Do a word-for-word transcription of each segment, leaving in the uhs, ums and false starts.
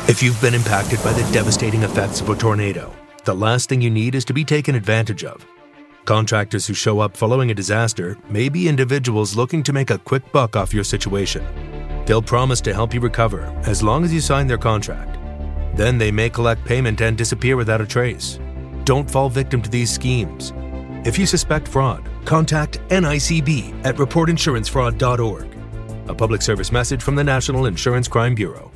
If you've been impacted by the devastating effects of a tornado, the last thing you need is to be taken advantage of. Contractors who show up following a disaster may be individuals looking to make a quick buck off your situation. They'll promise to help you recover as long as you sign their contract. Then they may collect payment and disappear without a trace. Don't fall victim to these schemes. If you suspect fraud, contact N I C B at report insurance fraud dot org. A public service message from the National Insurance Crime Bureau.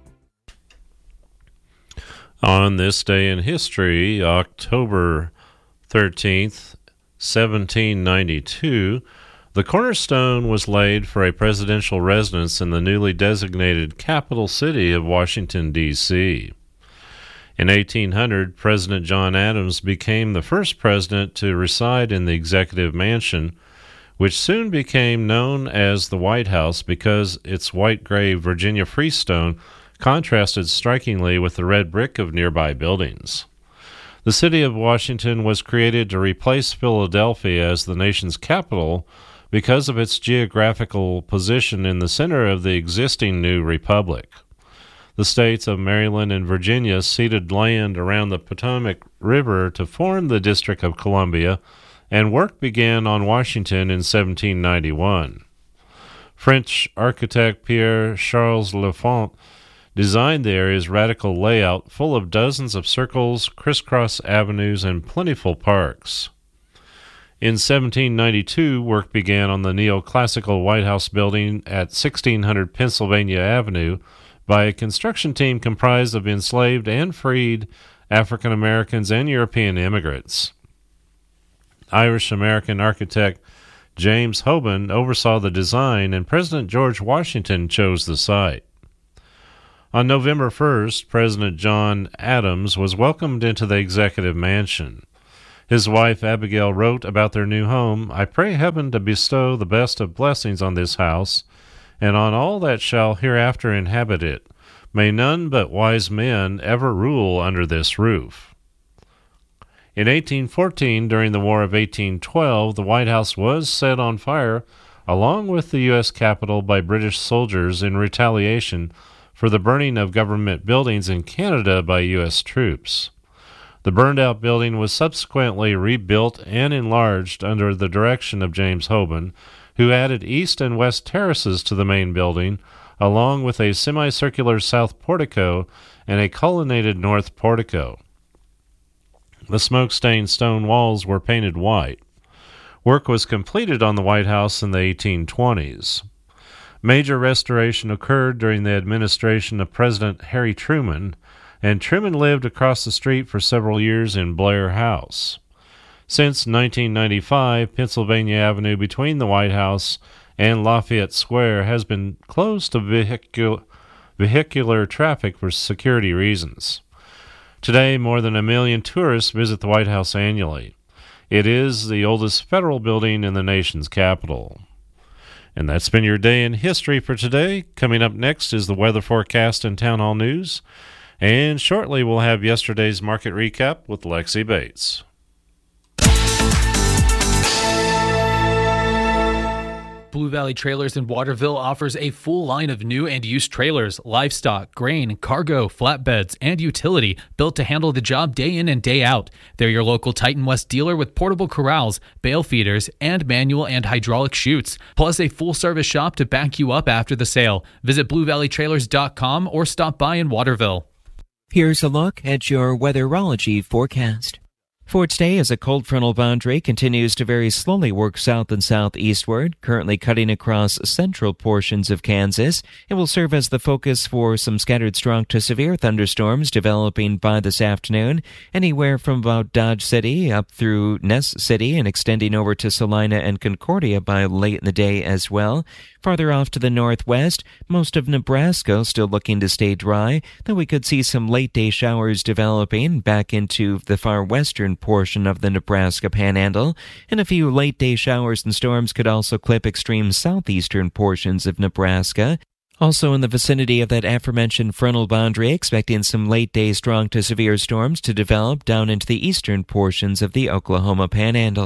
On this day in history, October thirteenth, seventeen ninety-two, the cornerstone was laid for a presidential residence in the newly designated capital city of Washington, D C In eighteen hundred, President John Adams became the first president to reside in the Executive Mansion, which soon became known as the White House because its white-gray Virginia freestone contrasted strikingly with the red brick of nearby buildings. The city of Washington was created to replace Philadelphia as the nation's capital because of its geographical position in the center of the existing new republic. The states of Maryland and Virginia ceded land around the Potomac River to form the District of Columbia, and work began on Washington in seventeen ninety-one. French architect Pierre-Charles L'Enfant designed the area's radical layout, full of dozens of circles, crisscross avenues, and plentiful parks. In seventeen ninety-two, work began on the neoclassical White House building at sixteen hundred Pennsylvania Avenue by a construction team comprised of enslaved and freed African Americans and European immigrants. Irish-American architect James Hoban oversaw the design, and President George Washington chose the site. On November first, President John Adams was welcomed into the Executive Mansion. His wife Abigail wrote about their new home, "I pray heaven to bestow the best of blessings on this house, and on all that shall hereafter inhabit it. May none but wise men ever rule under this roof." In eighteen fourteen, during the War of eighteen twelve, the White House was set on fire, along with the U S Capitol, by British soldiers in retaliation for the burning of government buildings in Canada by U S troops. The burned-out building was subsequently rebuilt and enlarged under the direction of James Hoban, who added east and west terraces to the main building, along with a semicircular south portico and a colonnaded north portico. The smoke-stained stone walls were painted white. Work was completed on the White House in the eighteen twenties. Major restoration occurred during the administration of President Harry Truman, and Truman lived across the street for several years in Blair House. Since nineteen ninety-five, Pennsylvania Avenue between the White House and Lafayette Square has been closed to vehicu- vehicular traffic for security reasons. Today, more than a million tourists visit the White House annually. It is the oldest federal building in the nation's capital. And that's been your day in history for today. Coming up next is the weather forecast and town hall news. And shortly we'll have yesterday's market recap with Lexi Bates. Blue Valley Trailers in Waterville offers a full line of new and used trailers, livestock, grain, cargo, flatbeds, and utility built to handle the job day in and day out. They're your local Titan West dealer with portable corrals, bale feeders, and manual and hydraulic chutes, plus a full-service shop to back you up after the sale. Visit blue valley trailers dot com or stop by in Waterville. Here's a look at your weatherology forecast. For today, as a cold frontal boundary continues to very slowly work south and southeastward, currently cutting across central portions of Kansas, it will serve as the focus for some scattered strong to severe thunderstorms developing by this afternoon, anywhere from about Dodge City up through Ness City and extending over to Salina and Concordia by late in the day as well. Farther off to the northwest, most of Nebraska still looking to stay dry, though we could see some late-day showers developing back into the far western portion of the Nebraska Panhandle, and a few late-day showers and storms could also clip extreme southeastern portions of Nebraska. Also in the vicinity of that aforementioned frontal boundary, expecting some late-day strong to severe storms to develop down into the eastern portions of the Oklahoma Panhandle.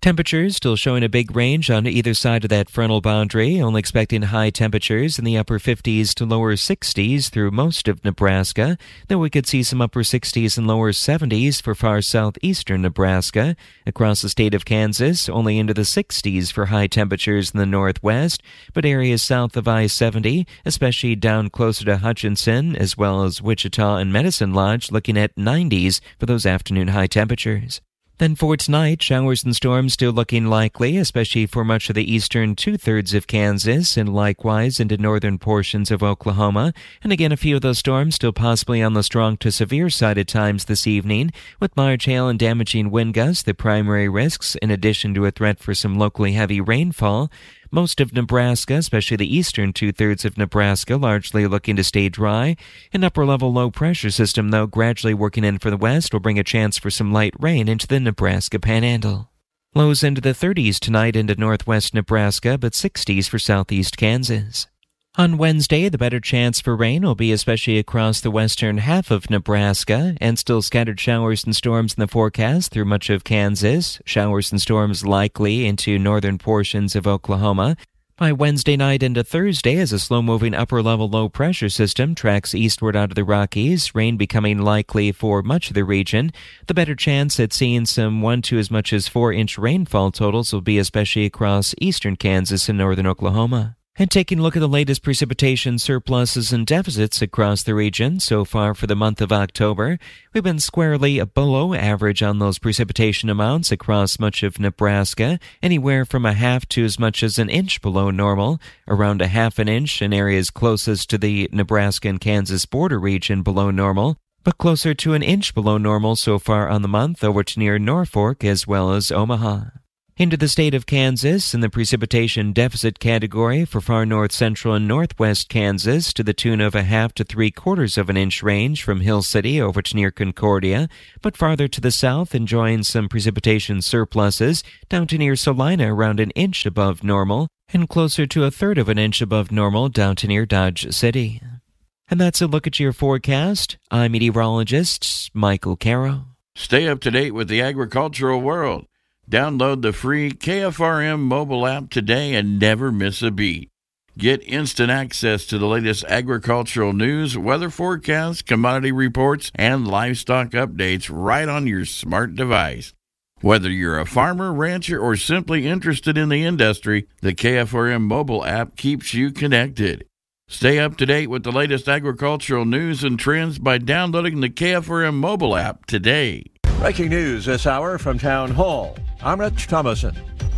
Temperatures still showing a big range on either side of that frontal boundary, only expecting high temperatures in the upper fifties to lower sixties through most of Nebraska, though we could see some upper sixties and lower seventies for far southeastern Nebraska. Across the state of Kansas, only into the sixties for high temperatures in the northwest, but areas south of I seventy, especially down closer to Hutchinson, as well as Wichita and Medicine Lodge, looking at nineties for those afternoon high temperatures. Then for tonight, showers and storms still looking likely, especially for much of the eastern two-thirds of Kansas and likewise into northern portions of Oklahoma. And again, a few of those storms still possibly on the strong to severe side at times this evening, with large hail and damaging wind gusts the primary risks, in addition to a threat for some locally heavy rainfall. Most of Nebraska, especially the eastern two-thirds of Nebraska, largely looking to stay dry. An upper-level low-pressure system, though, gradually working in for the west will bring a chance for some light rain into the Nebraska Panhandle. Lows into the thirties tonight into northwest Nebraska, but sixties for southeast Kansas. On Wednesday, the better chance for rain will be especially across the western half of Nebraska, and still scattered showers and storms in the forecast through much of Kansas, showers and storms likely into northern portions of Oklahoma. By Wednesday night into Thursday, as a slow-moving upper-level low-pressure system tracks eastward out of the Rockies, rain becoming likely for much of the region. The better chance at seeing some one to as much as four-inch rainfall totals will be especially across eastern Kansas and northern Oklahoma. And taking a look at the latest precipitation surpluses and deficits across the region so far for the month of October, we've been squarely below average on those precipitation amounts across much of Nebraska, anywhere from a half to as much as an inch below normal, around a half an inch in areas closest to the Nebraska and Kansas border region below normal, but closer to an inch below normal so far on the month over to near Norfolk as well as Omaha. Into the state of Kansas in the precipitation deficit category for far north central and northwest Kansas to the tune of a half to three quarters of an inch range from Hill City over to near Concordia, but farther to the south enjoying some precipitation surpluses down to near Salina around an inch above normal and closer to a third of an inch above normal down to near Dodge City. And that's a look at your forecast. I'm meteorologist Michael Caro. Stay up to date with the agricultural world. Download the free K F R M mobile app today and never miss a beat. Get instant access to the latest agricultural news, weather forecasts, commodity reports, and livestock updates right on your smart device. Whether you're a farmer, rancher, or simply interested in the industry, the K F R M mobile app keeps you connected. Stay up to date with the latest agricultural news and trends by downloading the K F R M mobile app today. Breaking news this hour from Town Hall. I'm Rich Thomason.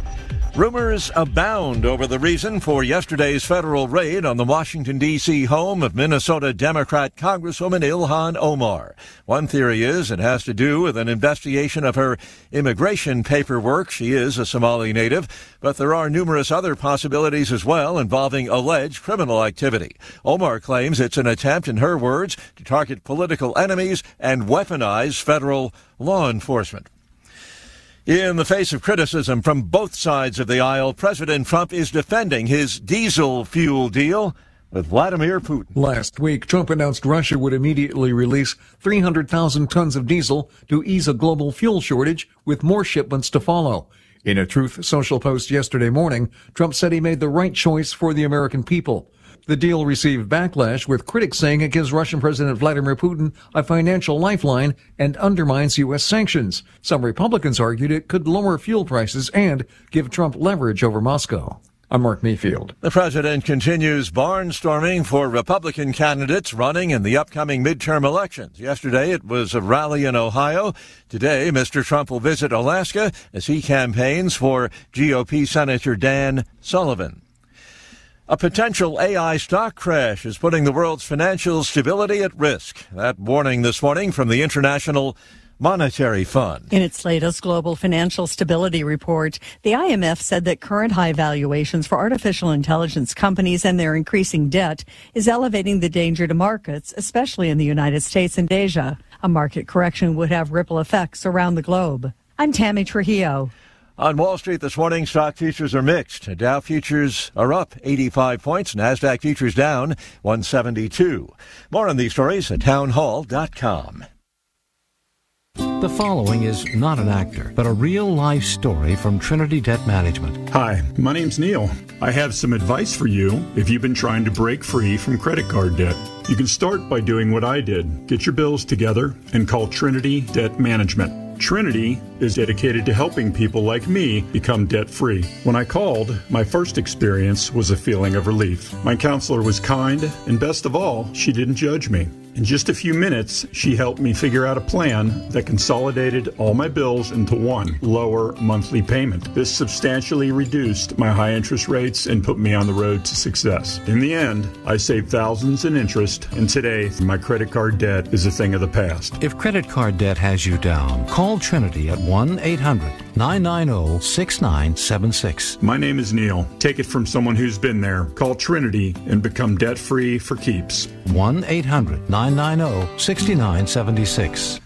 Rumors abound over the reason for yesterday's federal raid on the Washington, D C home of Minnesota Democrat Congresswoman Ilhan Omar. One theory is it has to do with an investigation of her immigration paperwork. She is a Somali native, but there are numerous other possibilities as well involving alleged criminal activity. Omar claims it's an attempt, in her words, to target political enemies and weaponize federal law enforcement. In the face of criticism from both sides of the aisle, President Trump is defending his diesel fuel deal with Vladimir Putin. Last week, Trump announced Russia would immediately release three hundred thousand tons of diesel to ease a global fuel shortage, with more shipments to follow. In a Truth Social post yesterday morning, Trump said he made the right choice for the American people. The deal received backlash, with critics saying it gives Russian President Vladimir Putin a financial lifeline and undermines U S sanctions. Some Republicans argued it could lower fuel prices and give Trump leverage over Moscow. I'm Mark Mayfield. The president continues barnstorming for Republican candidates running in the upcoming midterm elections. Yesterday, it was a rally in Ohio. Today, Mister Trump will visit Alaska as he campaigns for G O P Senator Dan Sullivan. A potential A I stock crash is putting the world's financial stability at risk. That warning this morning from the International Monetary Fund. In its latest global financial stability report, the I M F said that current high valuations for artificial intelligence companies and their increasing debt is elevating the danger to markets, especially in the United States and Asia. A market correction would have ripple effects around the globe. I'm Tammy Trujillo. On Wall Street this morning, stock futures are mixed. Dow futures are up eighty-five points. NASDAQ futures down one seventy-two. More on these stories at town hall dot com. The following is not an actor, but a real-life story from Trinity Debt Management. Hi, my name's Neil. I have some advice for you if you've been trying to break free from credit card debt. You can start by doing what I did. Get your bills together and call Trinity Debt Management. Trinity is dedicated to helping people like me become debt-free. When I called, my first experience was a feeling of relief. My counselor was kind, and best of all, she didn't judge me. In just a few minutes, she helped me figure out a plan that consolidated all my bills into one lower monthly payment. This substantially reduced my high interest rates and put me on the road to success. In the end, I saved thousands in interest, and today, my credit card debt is a thing of the past. If credit card debt has you down, call Trinity at one eight hundred nine nine zero six nine seven six. My name is Neil. Take it from someone who's been there. Call Trinity and become debt-free for keeps. one eight hundred nine nine zero six nine seven six.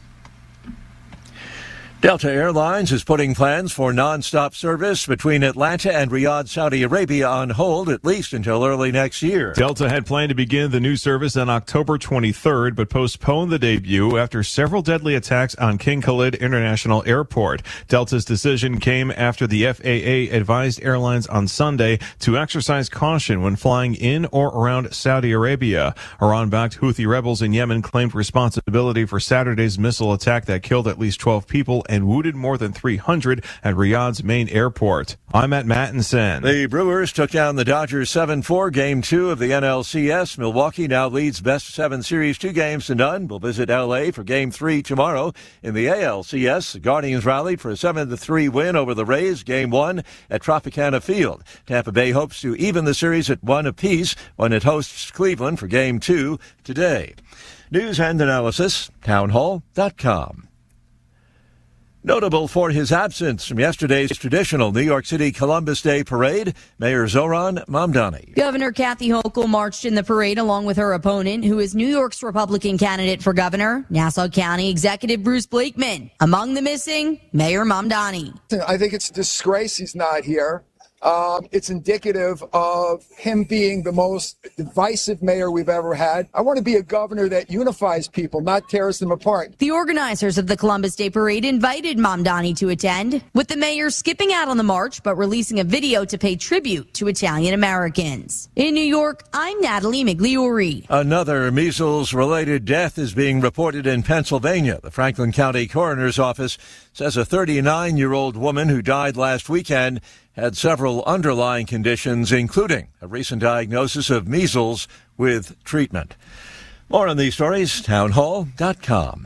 Delta Airlines is putting plans for non-stop service between Atlanta and Riyadh, Saudi Arabia on hold at least until early next year. Delta had planned to begin the new service on October twenty-third, but postponed the debut after several deadly attacks on King Khalid International Airport. Delta's decision came after the F A A advised airlines on Sunday to exercise caution when flying in or around Saudi Arabia. Iran-backed Houthi rebels in Yemen claimed responsibility for Saturday's missile attack that killed at least twelve people and wounded more than three hundred at Riyadh's main airport. I'm at Mattinson. The Brewers took down the Dodgers seven four, Game two of the N L C S. Milwaukee now leads best seven series two games to none. Will visit L A for Game three tomorrow. In the A L C S, the Guardians rallied for a seven to three win over the Rays, Game one at Tropicana Field. Tampa Bay hopes to even the series at one apiece when it hosts Cleveland for Game two today. News and analysis, townhall dot com. Notable for his absence from yesterday's traditional New York City Columbus Day parade, Mayor Zohran Mamdani. Governor Kathy Hochul marched in the parade along with her opponent, who is New York's Republican candidate for governor, Nassau County Executive Bruce Blakeman. Among the missing, Mayor Mamdani. I think it's a disgrace he's not here. Um, it's indicative of him being the most divisive mayor we've ever had. I want to be a governor that unifies people, not tears them apart. The organizers of the Columbus Day Parade invited Mamdani to attend, with the mayor skipping out on the march but releasing a video to pay tribute to Italian Americans. In New York, I'm Natalie Migliori. Another measles-related death is being reported in Pennsylvania. The Franklin County Coroner's Office says a thirty-nine-year-old woman who died last weekend had several underlying conditions, including a recent diagnosis of measles with treatment. More on these stories, townhall dot com.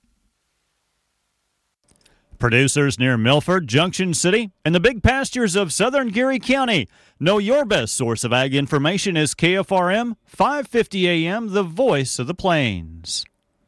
Producers near Milford, Junction City, and the big pastures of southern Geary County know your best source of ag information is K F R M, five fifty A M, the voice of the plains.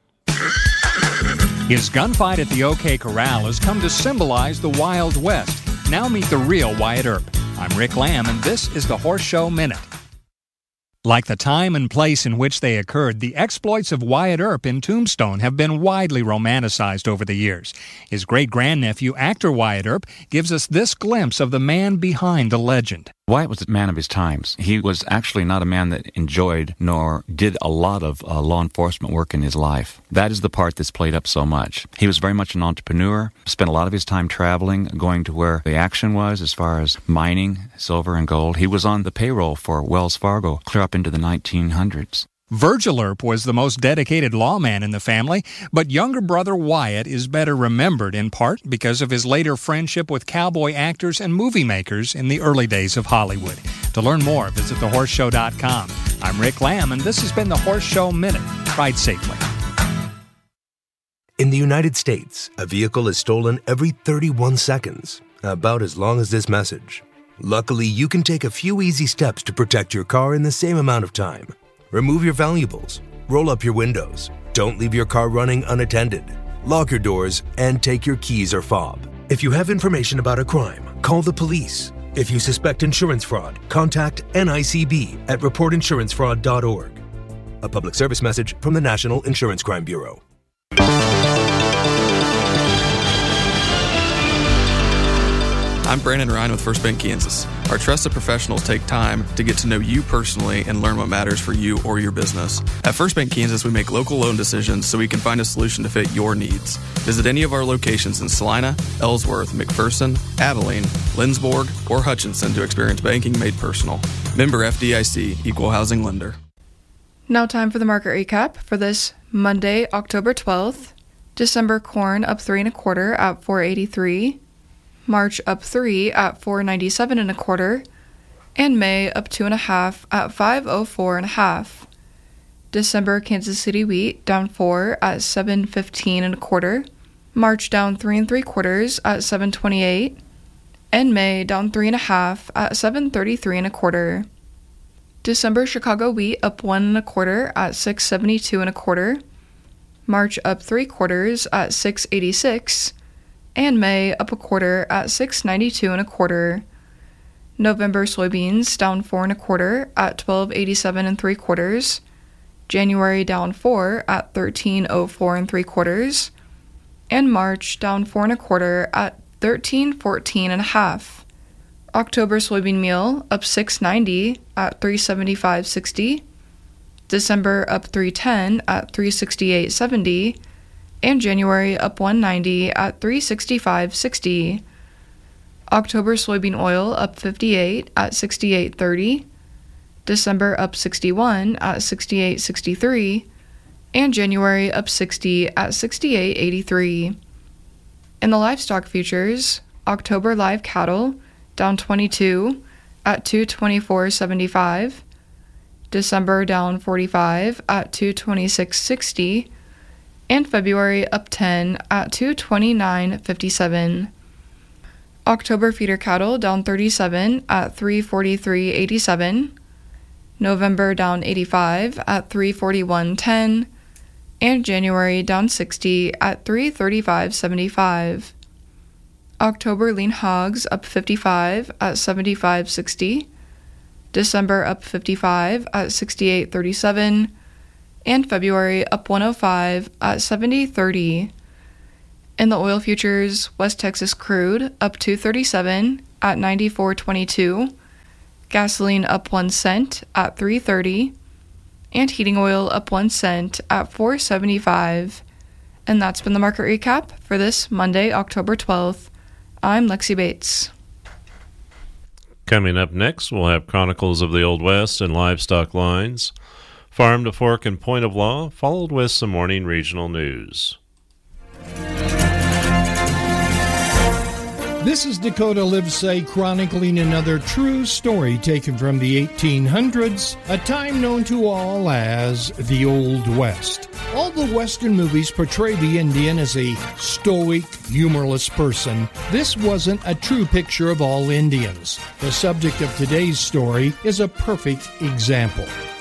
His gunfight at the OK Corral has come to symbolize the Wild West. Now meet the real Wyatt Earp. I'm Rick Lamb, and this is the Horse Show Minute. Like the time and place in which they occurred, the exploits of Wyatt Earp in Tombstone have been widely romanticized over the years. His great-grandnephew, actor Wyatt Earp, gives us this glimpse of the man behind the legend. Wyatt was a man of his times. He was actually not a man that enjoyed nor did a lot of uh, law enforcement work in his life. That is the part that's played up so much. He was very much an entrepreneur, spent a lot of his time traveling, going to where the action was as far as mining, silver and gold. He was on the payroll for Wells Fargo clear up into the nineteen hundreds. Virgil Earp was the most dedicated lawman in the family, but younger brother Wyatt is better remembered in part because of his later friendship with cowboy actors and movie makers in the early days of Hollywood. To learn more, visit the horse show dot com. I'm Rick Lamb, and this has been the Horse Show Minute. Ride safely. In the United States, a vehicle is stolen every thirty-one seconds, about as long as this message. Luckily, you can take a few easy steps to protect your car in the same amount of time. Remove your valuables, roll up your windows, don't leave your car running unattended, lock your doors, and take your keys or fob. If you have information about a crime, call the police. If you suspect insurance fraud, contact N I C B at report insurance fraud dot org. A public service message from the National Insurance Crime Bureau. I'm Brandon Ryan with First Bank Kansas. Our trusted professionals take time to get to know you personally and learn what matters for you or your business. At First Bank Kansas, we make local loan decisions so we can find a solution to fit your needs. Visit any of our locations in Salina, Ellsworth, McPherson, Abilene, Lindsborg, or Hutchinson to experience banking made personal. Member F D I C, Equal Housing Lender. Now time for the market recap for this Monday, October twelfth. December corn up three and a quarter at four eighty-three. March up three at four ninety-seven and a quarter, and May up two and a half at five oh four and a half. December Kansas City wheat down four at seven fifteen and a quarter. March down three and three quarters at seven twenty-eight, and May down three and a half at seven thirty-three and a quarter. December Chicago wheat up one and a quarter at six seventy-two and a quarter. March up three quarters at six eighty-six. And May up a quarter at six ninety-two and a quarter. November soybeans down four and a quarter at twelve eighty-seven and three quarters. January down four at thirteen oh four and three quarters. And March down four and a quarter at thirteen fourteen and a half. October soybean meal up six ninety at three seventy-five sixty. December up three ten at three sixty-eight seventy. And January up one ninety at three sixty-five sixty. October soybean oil up fifty-eight at sixty-eight thirty. December up sixty-one at sixty-eight sixty-three. And January up sixty at sixty-eight eighty-three. In the livestock futures, October live cattle down twenty-two at two twenty-four seventy-five. December down forty-five at two twenty-six sixty. And February up ten at two twenty-nine fifty-seven. October feeder cattle down thirty-seven at three forty-three eighty-seven. November down eighty-five at three forty-one ten. And January down sixty at three thirty-five seventy-five. October lean hogs up fifty-five at seventy-five sixty. December up fifty-five at sixty-eight thirty-seven. And February up one oh five at seventy thirty. In the oil futures, West Texas crude up two thirty-seven at ninety-four twenty-two. Gasoline up one cent at three thirty. And heating oil up one cent at four seventy-five. And that's been the market recap for this Monday, October twelfth. I'm Lexi Bates. Coming up next, we'll have Chronicles of the Old West and Livestock Lines. Farm to Fork and Point of Law, followed with some morning regional news. This is Dakota Livesay chronicling another true story taken from the eighteen hundreds, a time known to all as the Old West. All the Western movies portray the Indian as a stoic, humorless person. This wasn't a true picture of all Indians. The subject of today's story is a perfect example.